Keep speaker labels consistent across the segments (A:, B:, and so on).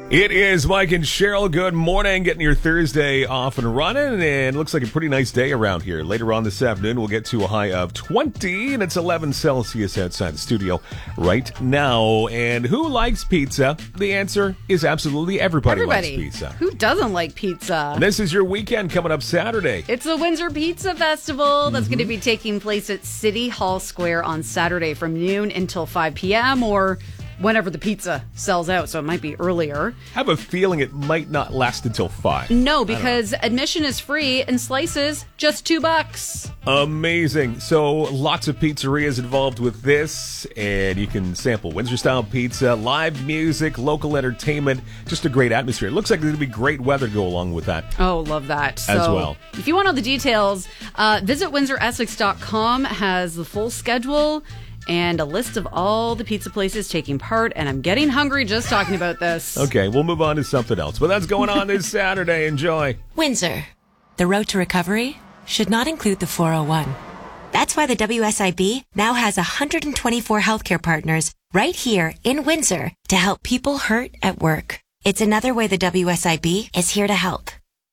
A: It is Mike and Cheryl. Good morning. Getting your Thursday off and running, and it looks like a pretty nice day around here. Later on this afternoon, we'll get to a high of 20, and it's 11 Celsius outside the studio right now. And who likes pizza? The answer is absolutely everybody likes pizza.
B: Who doesn't like pizza?
A: And this is your weekend coming up Saturday.
B: It's the Windsor Pizza Festival that's going to be taking place at City Hall Square on Saturday from noon until 5 p.m. or whenever the pizza sells out, so it might be earlier.
A: I have a feeling it might not last until 5.
B: No, because admission is free and slices just $2.
A: Amazing. So lots of pizzerias involved with this, and you can sample Windsor-style pizza, live music, local entertainment, just a great atmosphere. It looks like there's going to be great weather to go along with that.
B: Oh, love that.
A: As well.
B: If you want all the details, visit WindsorEssex.com, has the full schedule and a list of all the pizza places taking part, and I'm getting hungry just talking about this.
A: Okay, we'll move on to something else. But that's going on this Saturday. Enjoy.
C: Windsor. The road to recovery should not include the 401. That's why the WSIB now has 124 healthcare partners right here in Windsor to help people hurt at work. It's another way the WSIB is here to help.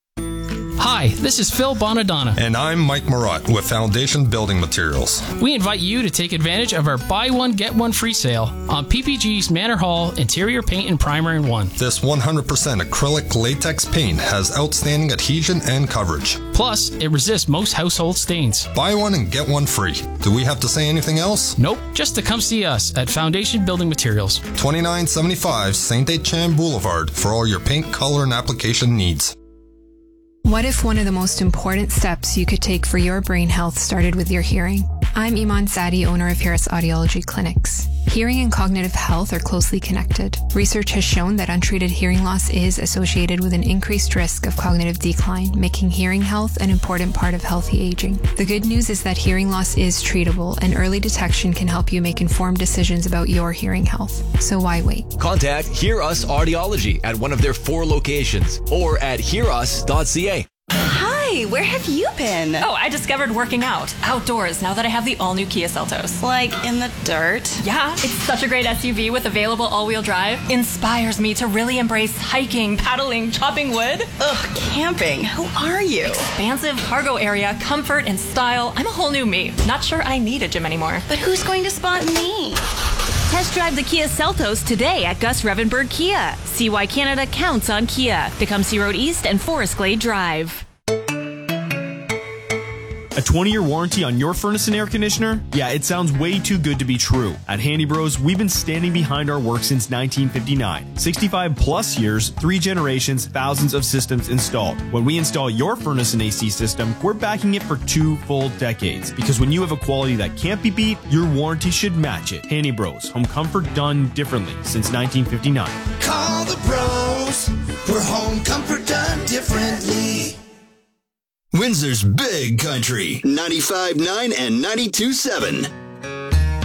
D: Hi, this is Phil Bonadonna.
E: And I'm Mike Marotte with Foundation Building Materials.
D: We invite you to take advantage of our buy one, get one free sale on PPG's Manor Hall interior paint and primer in one.
E: This 100% acrylic latex paint has outstanding adhesion and coverage.
D: Plus, it resists most household stains.
E: Buy one and get one free. Do we have to say anything else?
D: Nope, just to come see us at Foundation Building Materials.
E: 2975 St. Etienne Boulevard for all your paint, color, and application needs.
F: What if one of the most important steps you could take for your brain health started with your hearing? I'm Iman Sadi, owner of Harris Audiology Clinics. Hearing and cognitive health are closely connected. Research has shown that untreated hearing loss is associated with an increased risk of cognitive decline, making hearing health an important part of healthy aging. The good news is that hearing loss is treatable, and early detection can help you make informed decisions about your hearing health. So why wait?
G: Contact Hear Us Audiology at one of their 4 locations or at hearus.ca.
H: Hi, where have you been?
I: Oh, I discovered working out outdoors now that I have the all-new Kia Seltos.
H: Like in the dirt?
I: Yeah, it's such a great SUV with available all-wheel drive. Inspires me to really embrace hiking, paddling, chopping wood.
H: Ugh, camping. Who are you?
I: Expansive cargo area, comfort and style. I'm a whole new me. Not sure I need a gym anymore.
H: But who's going to spot me?
J: Test drive the Kia Seltos today at Gus Revenberg Kia. See why Canada counts on Kia. Tecumseh Road East and Forest Glade Drive.
K: A 20-year warranty on your furnace and air conditioner? Yeah, it sounds way too good to be true. At Handy Bros, we've been standing behind our work since 1959. 65 plus years, 3 generations, thousands of systems installed. When we install your furnace and AC system, we're backing it for 2 full decades. Because when you have a quality that can't be beat, your warranty should match it. Handy Bros, home comfort done differently since 1959.
L: Call the bros for home comfort done differently.
M: Windsor's Big Country, 95.9 and 92.7.